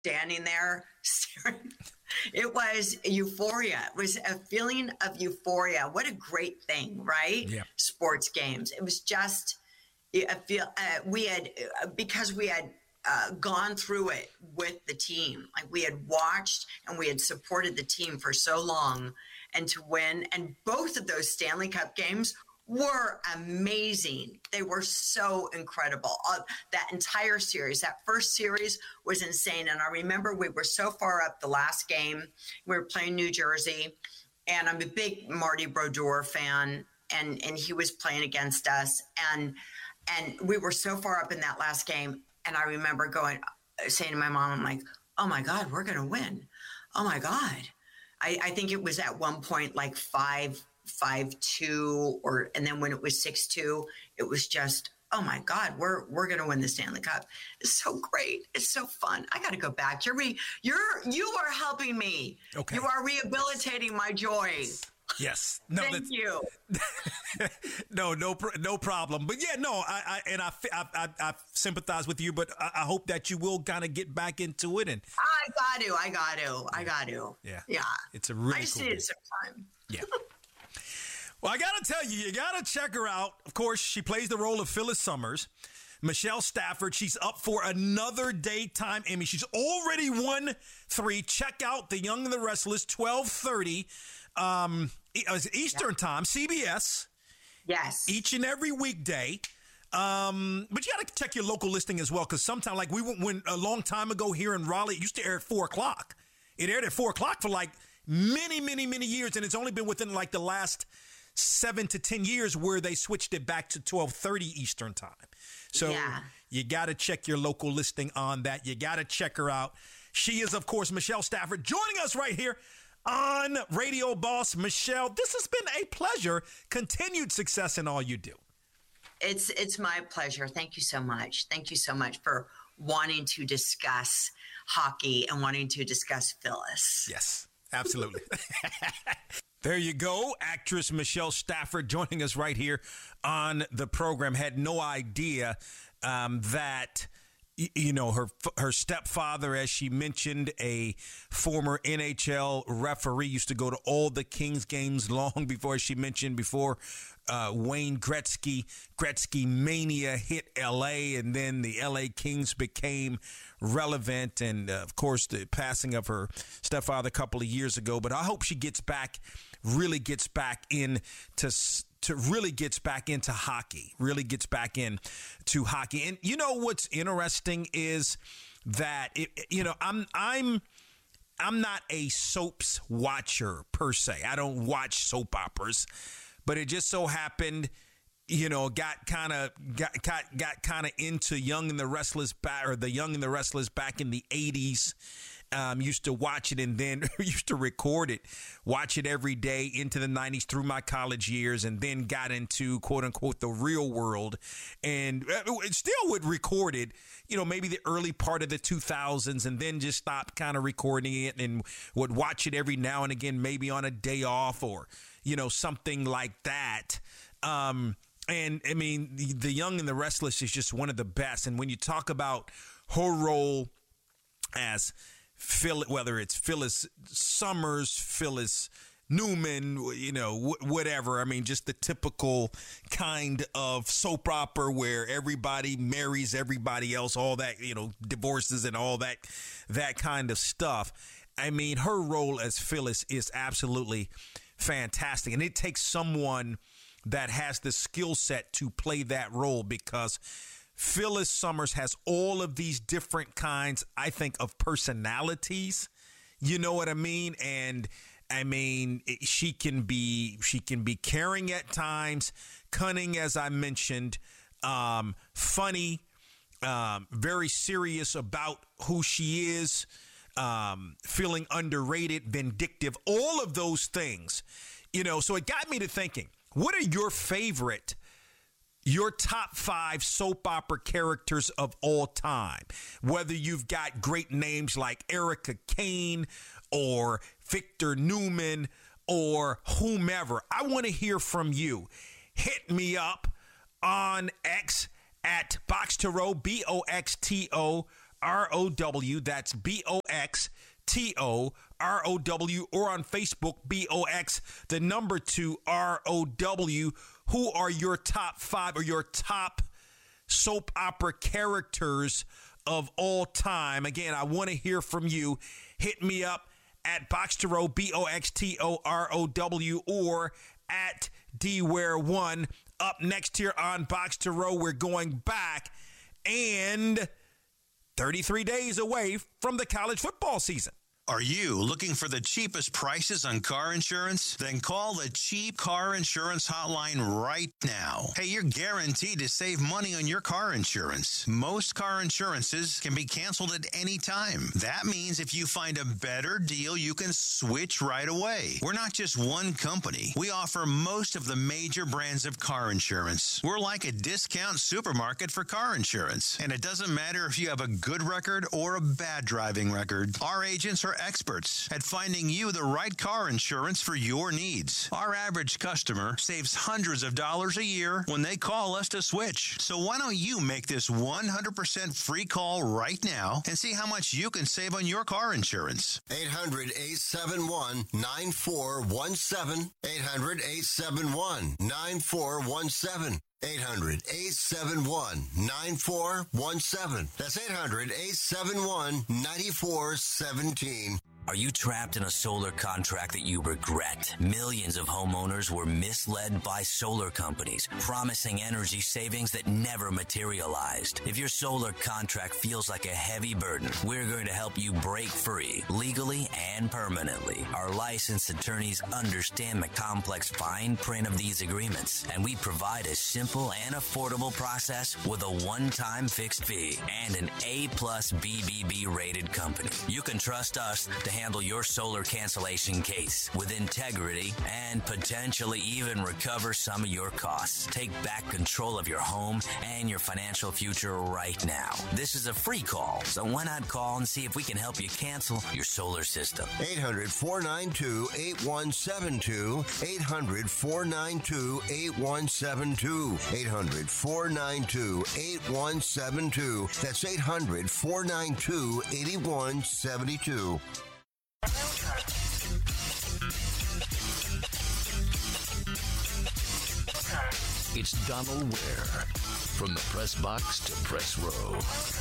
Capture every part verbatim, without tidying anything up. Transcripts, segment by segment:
standing there staring. It was euphoria. It was a feeling of euphoria. What a great thing, right? Yeah. Sports games. It was just, I feel uh, we had, uh, because we had uh, gone through it with the team. Like we had watched and we had supported the team for so long, and to win. And both of those Stanley Cup games were amazing. They were so incredible. Uh, that entire series, that first series was insane. And I remember we were so far up the last game. We were playing New Jersey, and I'm a big Marty Brodeur fan, and, and he was playing against us. And, and we were so far up in that last game. And I remember going, saying to my mom, I'm like, oh my God, we're going to win. Oh my God. I, I think it was at one point like five five two, or and then when it was six two, it was just, oh my God, we're we're gonna win the Stanley Cup. It's so great. It's so fun. I gotta go back. You're re, you're you are helping me. Okay. You are rehabilitating my joy. Yes. No, Thank you. no, no, no problem. But yeah, no, I, I and I, I, I, I sympathize with you, but I, I hope that you will kind of get back into it. And I got to, I got to, I got to. Yeah. Yeah. It's a really I just cool needed game. some time. Yeah. Well, I got to tell you, you got to check her out. Of course, she plays the role of Phyllis Summers. Michelle Stafford, she's up for another daytime Emmy. She's already won three. Check out The Young and the Restless, twelve thirty um, Eastern yeah. time, C B S. Yes. Each and every weekday. Um, but you got to check your local listing as well, because sometimes, like we went a long time ago here in Raleigh, it used to air at four o'clock. It aired at four o'clock for like many, many, many years, and it's only been within like the last seven to ten years where they switched it back to twelve thirty Eastern time. So yeah. you got to check your local listing on that. You got to check her out. She is, of course, Michelle Stafford, joining us right here on Radio Boss. Michelle, this has been a pleasure. Continued success in all you do. It's it's my pleasure. Thank you so much. Thank you so much for wanting to discuss hockey and wanting to discuss Phyllis. Yes, absolutely. There you go. Actress Michelle Stafford joining us right here on the program. Had no idea um, that, you know, her her stepfather, as she mentioned, a former N H L referee, used to go to all the Kings games long before, she mentioned, before uh, Wayne Gretzky, Gretzky mania hit L A, and then the L A Kings became relevant. And, uh, of course, the passing of her stepfather a couple of years ago. But I hope she gets back, really gets back in to to really gets back into hockey, really gets back in to hockey. And you know what's interesting is that, it, you know, I'm I'm I'm not a soaps watcher per se. I don't watch soap operas, but it just so happened, you know, got kind of got got, got kind of into Young and the Restless back, or the Young and the Restless back in the eighties. Um, used to watch it and then used to record it, watch it every day into the nineties through my college years, and then got into, quote unquote, the real world, and it still would record it, you know, maybe the early part of the two thousands, and then just stopped kind of recording it and would watch it every now and again, maybe on a day off or, you know, something like that. Um, and I mean, the, the Young and the Restless is just one of the best. And when you talk about her role as Phil, whether it's Phyllis Summers, Phyllis Newman, you know, w- whatever. I mean, just the typical kind of soap opera where everybody marries everybody else, all that, you know, divorces and all that, that kind of stuff. I mean, her role as Phyllis is absolutely fantastic. And it takes someone that has the skill set to play that role, because Phyllis Summers has all of these different kinds, I think, of personalities. You know what I mean? And I mean, she can be she can be caring at times, cunning, as I mentioned, um, funny, um, very serious about who she is, um, feeling underrated, vindictive, all of those things. You know, so it got me to thinking, what are your favorite Your top five soap opera characters of all time? Whether you've got great names like Erica Kane or Victor Newman or whomever, I want to hear from you. Hit me up on X at Box to Row, B O X T O R O W. That's B O X T O R O W, or on Facebook, B O X, the number two, R O W. Who are your top five or your top soap opera characters of all time? Again, I want to hear from you. Hit me up at Box to Row, B O X T O R O W, or at D Ware one. Up next here on Box to Row, we're going back and thirty-three days away from the college football season. Are you looking for the cheapest prices on car insurance? Then call the Cheap Car Insurance Hotline right now. Hey, you're guaranteed to save money on your car insurance. Most car insurances can be canceled at any time. That means if you find a better deal, you can switch right away. We're not just one company. We offer most of the major brands of car insurance. We're like a discount supermarket for car insurance. And it doesn't matter if you have a good record or a bad driving record. Our agents are experts at finding you the right car insurance for your needs. Our average customer saves hundreds of dollars a year when they call us to switch. So why don't you make this one hundred percent free call right now and see how much you can save on your car insurance? eight hundred, eight seven one, nine four one seven. eight hundred, eight seven one, nine four one seven. eight hundred, eight seven one, nine four one seven. That's eight hundred, eight seven one, nine four one seven. Are you trapped in a solar contract that you regret? Millions of homeowners were misled by solar companies, promising energy savings that never materialized. If your solar contract feels like a heavy burden, we're going to help you break free, legally and permanently. Our licensed attorneys understand the complex fine print of these agreements, and we provide a simple and affordable process with a one-time fixed fee and an A-plus B B B rated company. You can trust us to handle your solar cancellation case with integrity and potentially even recover some of your costs. Take back control of your home and your financial future right now. This is a free call, so why not call and see if we can help you cancel your solar system? eight hundred, four nine two, eight one seven two. eight hundred, four nine two, eight one seven two. eight hundred, four nine two, eight one seven two. That's eight hundred, four nine two, eight one seven two. It's Donald Ware, from the press box to press row.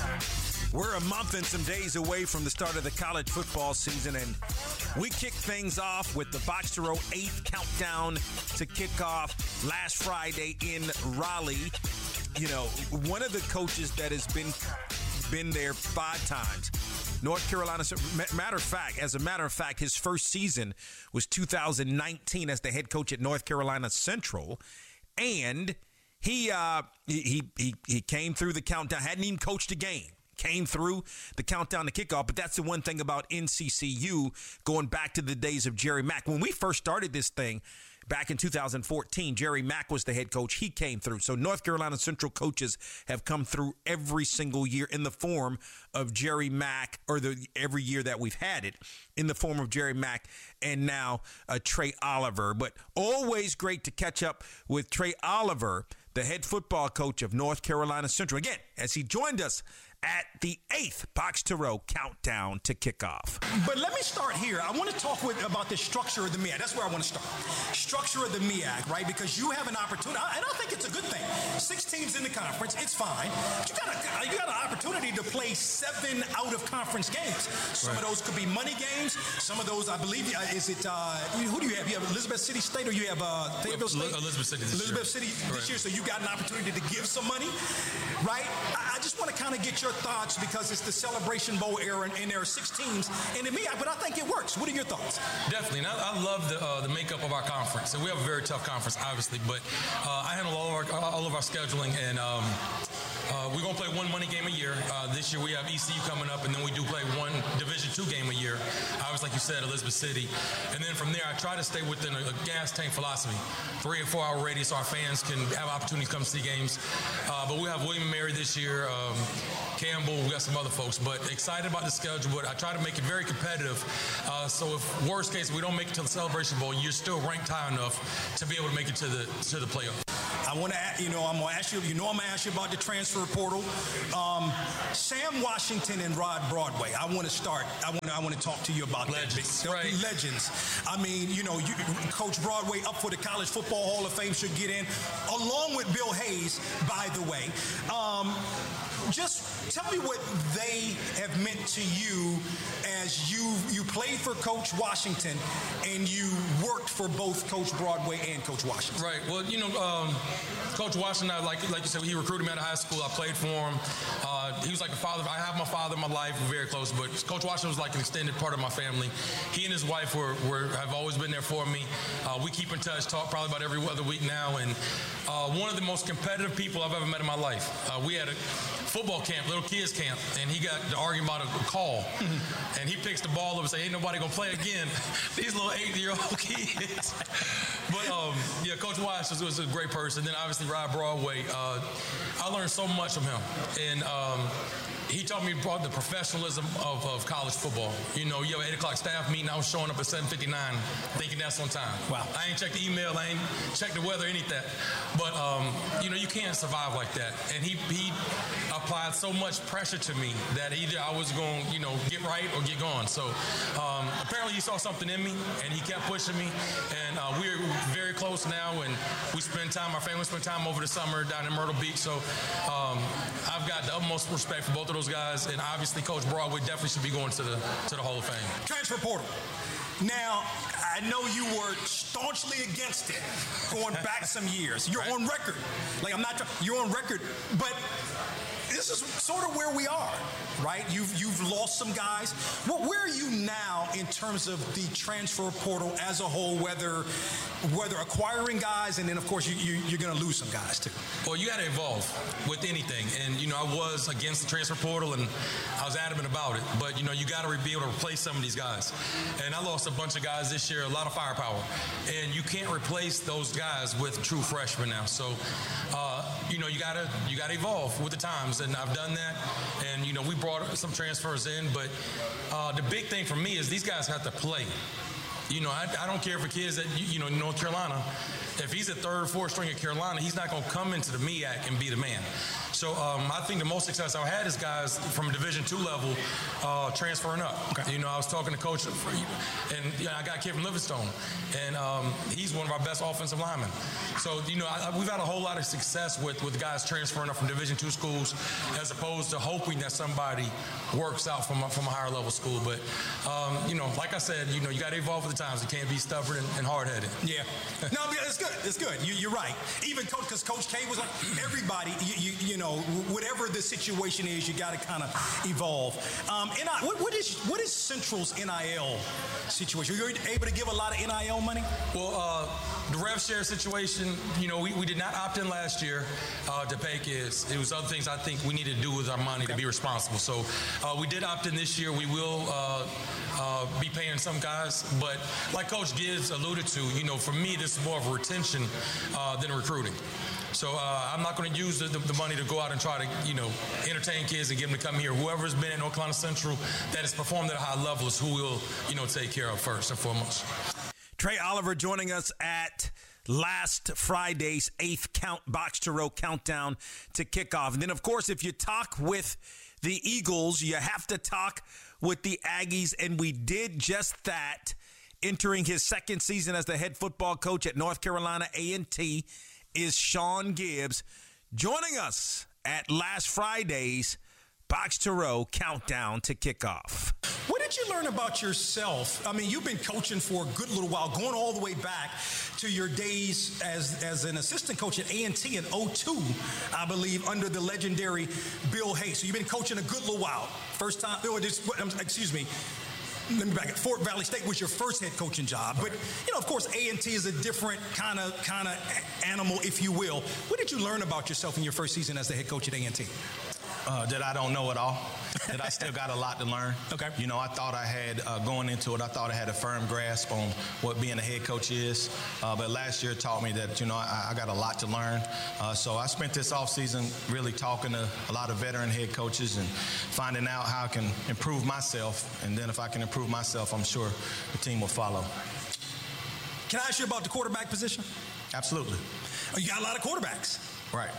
We're a month and some days away from the start of the college football season, and we kick things off with the Box to Row eighth countdown to kick off last Friday in Raleigh. You know, one of the coaches that has been been there five times, North Carolina. Matter of fact, as a matter of fact, his first season was two thousand nineteen as the head coach at North Carolina Central, and he uh, he he he came through the countdown. Hadn't even coached a game. Came through the countdown to kickoff. But that's the one thing about N C C U, going back to the days of Jerry Mack. When we first started this thing back in two thousand fourteen, Jerry Mack was the head coach. He came through. So North Carolina Central coaches have come through every single year in the form of Jerry Mack, or the every year that we've had it in the form of Jerry Mack and now uh, Trey Oliver. But always great to catch up with Trey Oliver, the head football coach of North Carolina Central. Again, as he joined us at the eighth Box to Row countdown to kickoff. But let me start here. I want to talk with about the structure of the M E A C. That's where I want to start. Structure of the M E A C, right? Because you have an opportunity, and I think it's a good thing. Six teams in the conference, it's fine. But you got a, you got an opportunity to play seven out of conference games. Some right. of those could be money games. Some of those, I believe, uh, is it? Uh, who do you have? You have Elizabeth City State, or you have uh, Fayetteville State? Elizabeth City. This Elizabeth year. City this right. year. So you got an opportunity to give some money, right? I, I just want to kind of get your thoughts, because it's the Celebration Bowl era and, and there are six teams in the M E A C, but I think it works. What are your thoughts? Definitely. And I, I love the uh, the makeup of our conference. So we have a very tough conference, obviously, but uh, I handle all of our, all of our scheduling, and um, uh, we're going to play one money game a year. Uh, this year we have E C U coming up, and then we do play one Division two game a year. Obviously, like you said, Elizabeth City. And then from there, I try to stay within a, a gas tank philosophy. Three or four hour radius so our fans can have opportunities to come see games. Uh, but we have William and Mary this year, um, Campbell, we got some other folks, but excited about the schedule. But I try to make it very competitive. Uh, so if worst case we don't make it to the Celebration Bowl, you're still ranked high enough to be able to make it to the to the playoff. I want to, you know, I'm going to ask you, you know, I'm going to ask you about the transfer portal. Um, Sam Washington and Rod Broadway. I want to start. I want to, I want to talk to you about legends, that. right? Legends. I mean, you know, you, Coach Broadway up for the College Football Hall of Fame, should get in, along with Bill Hayes, by the way. Um, just tell me what they have meant to you as you you played for Coach Washington and you worked for both Coach Broadway and Coach Washington. Right. Well, you know, um, Coach Washington, I, like like you said, he recruited me out of high school. I played for him. Uh, he was like a father. I have my father in my life, very close, but Coach Washington was like an extended part of my family. He and his wife were, were have always been there for me. Uh, we keep in touch, talk probably about every other week now, and uh, one of the most competitive people I've ever met in my life. Uh, we had a football camp, little kids camp, and he got to arguing about a call, and he picks the ball up and say, ain't nobody gonna play again. These little eight-year-old kids. But um, yeah, Coach Wash was, was a great person. Then obviously Rod Broadway, uh, I learned so much from him, and um, he taught me about the professionalism of, of college football. You know, you have an eight o'clock staff meeting, I was showing up at seven fifty-nine thinking that's on time. Wow. I ain't checked the email, I ain't checked the weather, anything. But, um, you know, you can't survive like that. And he, he applied so much pressure to me that either I was going to, you know, get right or get gone. So um, apparently he saw something in me, and he kept pushing me. And uh, we're very close now, and we spend time, our family spend time over the summer down in Myrtle Beach. So um, I've got the utmost respect for both of those guys, and obviously Coach Broadway definitely should be going to the to the Hall of Fame. Transfer portal. Now, I know you were staunchly against it going back some years. You're right on record. Like, I'm not trying, you're on record, but this is sort of where we are, right? You've you've lost some guys. Well, where are you now in terms of the transfer portal as a whole, whether whether acquiring guys, and then, of course, you, you, you're going to lose some guys, too? Well, you got to evolve with anything. And, you know, I was against the transfer portal, and I was adamant about it. But, you know, you got to be able to replace some of these guys. And I lost a bunch of guys this year, a lot of firepower. And you can't replace those guys with true freshmen now. So, uh, you know, you got to you got to evolve with the times. And I've done that. And, you know, we brought some transfers in. But uh, the big thing for me is these guys have to play. You know, I, I don't care for kids that, you know, North Carolina. If he's a third, fourth string at Carolina, he's not going to come into the M E A C and be the man. So um, I think the most success I've had is guys from Division two level uh, transferring up. Okay. You know, I was talking to Coach, and you know, I got a kid from Livingstone, and um, he's one of our best offensive linemen. So, you know, I, we've had a whole lot of success with, with guys transferring up from Division two schools as opposed to hoping that somebody works out from a, from a higher level school. But, um, you know, like I said, you know, you got to evolve with the times. You can't be stubborn and, and hard-headed. Yeah. No, it's good. It's good. You, you're right. Even Coach, because Coach K was like, everybody, you, you, you know, whatever the situation is, you got to kind of evolve. Um, N I, what, what is what is Central's N I L situation? Are you able to give a lot of N I L money? Well, uh, the rev share situation, you know, we, we did not opt in last year uh, to pay kids. It was other things I think we needed to do with our money okay. to be responsible. So uh, we did opt in this year. We will uh, uh, be paying some guys. But like Coach Gibbs alluded to, you know, for me, this is more of a retention uh, than recruiting. So uh, I'm not going to use the, the, the money to go out and try to, you know, entertain kids and get them to come here. Whoever's been at North Carolina Central that has performed at a high level is who we'll, you know, take care of first and foremost. Trey Oliver joining us at last Friday's eighth count Box to Row countdown to kickoff. And then, of course, if you talk with the Eagles, you have to talk with the Aggies, and we did just that. Entering his second season as the head football coach at North Carolina A and T is Sean Gibbs, joining us at last Friday's Box to Row countdown to kickoff. What did you learn about yourself? I mean, you've been coaching for a good little while, going all the way back to your days as, as an assistant coach at A and T in oh two, I believe, under the legendary Bill Hayes. So you've been coaching a good little while. First time, or just, excuse me, let me back up. Fort Valley State was your first head coaching job. But, you know, of course, A and T is a different kind of kind of animal, if you will. What did you learn about yourself in your first season as the head coach at A and T? Uh, that I don't know it all, that I still got a lot to learn. Okay. You know, I thought I had, uh, going into it, I thought I had a firm grasp on what being a head coach is. Uh, but last year taught me that, you know, I, I got a lot to learn. Uh, so I spent this offseason really talking to a lot of veteran head coaches and finding out how I can improve myself. And then if I can improve myself, I'm sure the team will follow. Can I ask you about the quarterback position? Absolutely. You got a lot of quarterbacks. Right.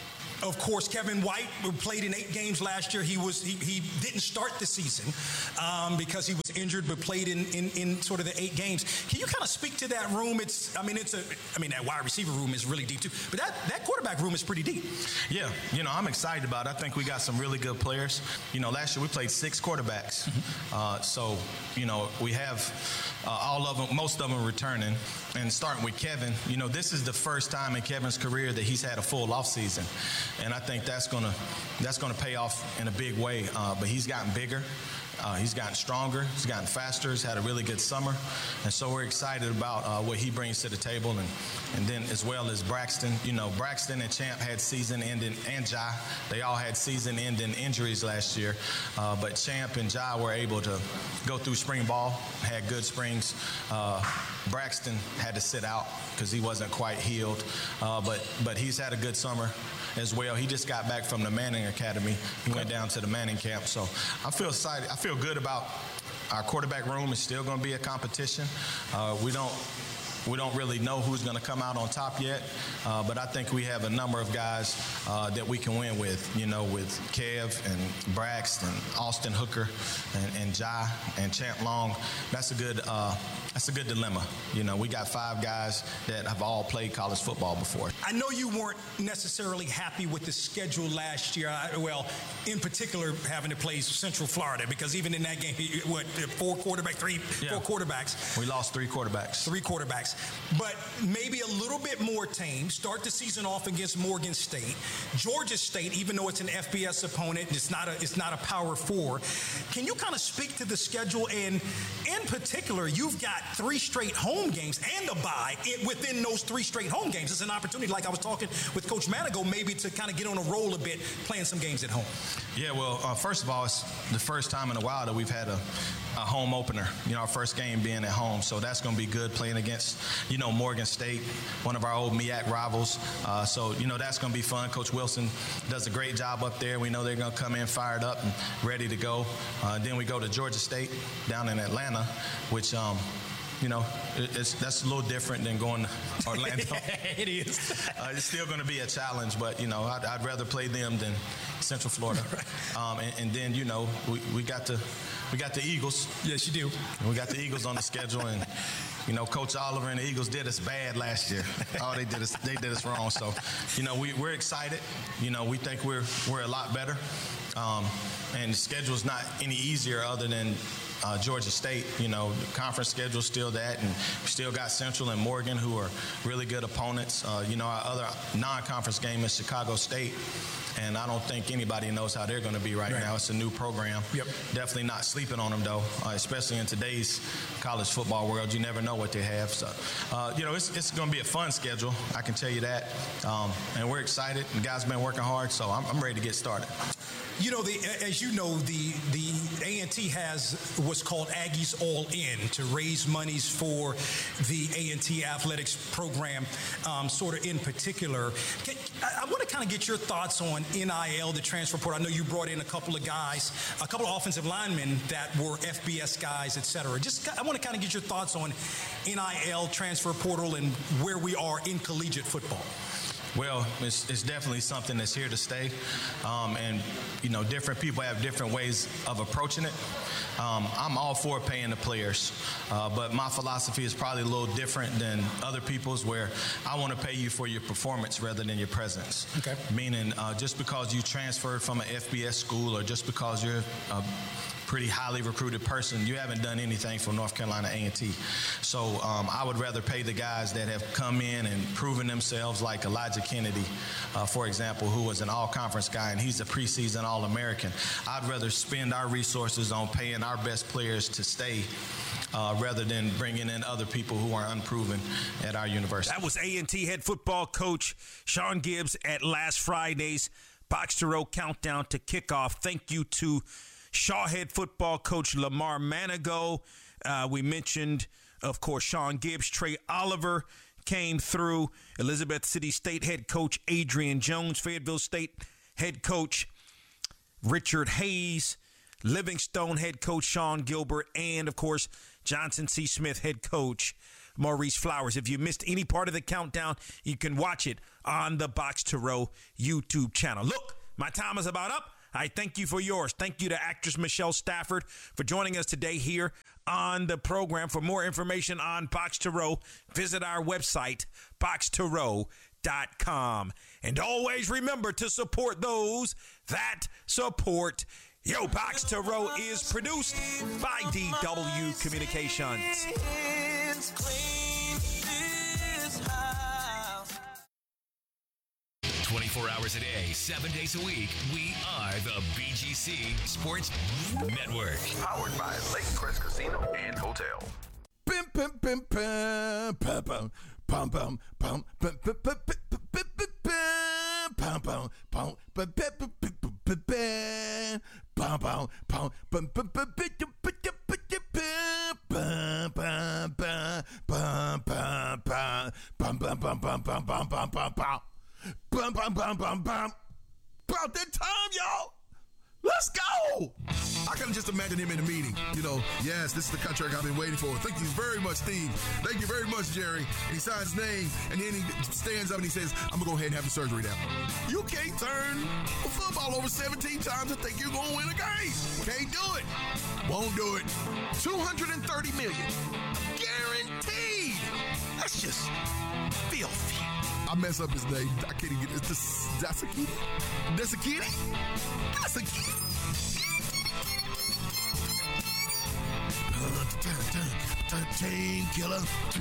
Of course, Kevin White played in eight games last year. He was he, he didn't start the season um, because he was injured, but played in, in in sort of the eight games. Can you kind of speak to that room? It's I mean it's a I mean that wide receiver room is really deep too, but that that quarterback room is pretty deep. Yeah, you know I'm excited about it. I think we got some really good players. You know, last year we played six quarterbacks, mm-hmm. uh, so you know we have uh, all of them, most of them returning, and starting with Kevin. You know, this is the first time in Kevin's career that he's had a full off season. And I think that's gonna that's gonna pay off in a big way. Uh, but he's gotten bigger, uh, he's gotten stronger, he's gotten faster. He's had a really good summer, and so we're excited about uh, what he brings to the table. And and then as well as Braxton, you know, Braxton and Champ had season-ending, and Jai, they all had season-ending injuries last year. Uh, but Champ and Jai were able to go through spring ball, had good springs. Uh, Braxton had to sit out because he wasn't quite healed, uh, but but he's had a good summer as well. He just got back from the Manning Academy. He went down to the Manning camp. So I feel excited. I feel good about our quarterback room. Is still going to be a competition. Uh, we don't We don't really know who's going to come out on top yet, uh, but I think we have a number of guys uh, that we can win with, you know, with Kev and Braxton, Austin Hooker, and, and Jai and Champ Long. That's a good uh, that's a good dilemma. You know, we got five guys that have all played college football before. I know you weren't necessarily happy with the schedule last year. I, well, in particular, having to play Central Florida, because even in that game, what, four quarterback, three, yeah. four quarterbacks. We lost three quarterbacks. Three quarterbacks. But maybe a little bit more tame. Start the season off against Morgan State. Georgia State, even though it's an F B S opponent, it's not a it's not a Power Four. Can you kind of speak to the schedule? And in particular, you've got three straight home games and a bye within those three straight home games. It's an opportunity, like I was talking with Coach Manigo, maybe to kind of get on a roll a bit, playing some games at home. Yeah, well, uh, first of all, it's the first time in a while that we've had a, a home opener, you know, our first game being at home. So that's going to be good, playing against, you know, Morgan State, one of our old M E A C rivals. Uh, so, you know, that's going to be fun. Coach Wilson does a great job up there. We know they're going to come in fired up and ready to go. Uh, then we go to Georgia State down in Atlanta, which, um, you know, it's, that's a little different than going to Orlando. It is. uh, it's still going to be a challenge, but, you know, I'd, I'd rather play them than Central Florida. Um, and, and then, you know, we, we got the we got the Eagles. Yes, you do. We got the Eagles on the schedule, and, you know, Coach Oliver and the Eagles did us bad last year. Oh, they did us they did us wrong. So, you know, we, we're excited. You know, we think we're we're a lot better. Um, and the schedule's not any easier other than Uh, Georgia State. You know, the conference schedule's still that, and we still got Central and Morgan, who are really good opponents. Uh, you know, our other non-conference game is Chicago State, and I don't think anybody knows how they're going to be right, right now. It's a new program. Yep. Definitely not sleeping on them, though, uh, especially in today's college football world. You never know what they have. So, uh, you know, it's, it's going to be a fun schedule, I can tell you that. Um, and we're excited. The guys have been working hard, so I'm, I'm ready to get started. You know, the, as you know, the the A and T has what's called Aggies All In to raise monies for the A and T athletics program, um, sort of in particular. Can, I, I want to kind of get your thoughts on N I L, the transfer portal. I know you brought in a couple of guys, a couple of offensive linemen that were F B S guys, et cetera. Just, I want to kind of get your thoughts on N I L, transfer portal, and where we are in collegiate football. Well, it's, it's definitely something that's here to stay, um, and, you know, different people have different ways of approaching it. Um, I'm all for paying the players, uh, but my philosophy is probably a little different than other people's, where I want to pay you for your performance rather than your presence. Okay. Meaning, uh, just because you transferred from an F B S school, or just because you're a pretty highly recruited person, you haven't done anything for North Carolina A and T. So um, I would rather pay the guys that have come in and proven themselves, like Elijah Kennedy, uh, for example, who was an all-conference guy, and he's a preseason All-American. I'd rather spend our resources on paying our best players to stay uh, rather than bringing in other people who are unproven at our university. That was A and T head football coach Sean Gibbs at last Friday's Box to Row Countdown to Kickoff. Thank you to Shaw head football coach Lamar Manigo. Uh, we mentioned, of course, Sean Gibbs. Trey Oliver came through. Elizabeth City State head coach Adrian Jones. Fayetteville State head coach Richard Hayes. Livingstone head coach Sean Gilbert. And, of course, Johnson C. Smith head coach Maurice Flowers. If you missed any part of the countdown, you can watch it on the Box to Row YouTube channel. Look, my time is about up. I thank you for yours. Thank you to actress Michelle Stafford for joining us today here on the program. For more information on Box to Row, visit our website, box to row dot com. And always remember to support those that support Yo. Box to Row is produced by D W Communications. twenty-four hours a day, seven days a week, we are the B G C Sports Network. Powered by Lake Crest Casino and Hotel. Bim, bim, bim, bim, bum, bum, bum, bum, bum, bum, bum, bum, bum, bum, bum, bum, bum, Bum, bum, bum, bum, bum. About that time, y'all. Let's go. I can just imagine him in a meeting. You know, yes, this is the contract I've been waiting for. Thank you very much, Steve. Thank you very much, Jerry. And he signs his name, and then he stands up and he says, I'm going to go ahead and have the surgery now. You can't turn the football over seventeen times and think you're going to win a game. Can't do it. Won't do it. two hundred thirty million dollars. Guaranteed. That's just filthy. I mess up his name. I can't even get it. It's Dasakiti? Dasakiti? Dasakiti? Chain killer.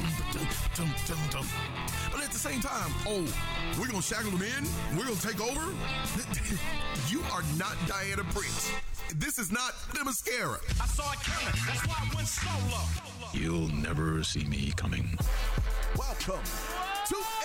But at the same time, oh, we're going to shackle him in? We're going to take over? You are not Diana Prince. This is not the mascara. I saw it coming. That's why I went solo. You'll never see me coming. Welcome to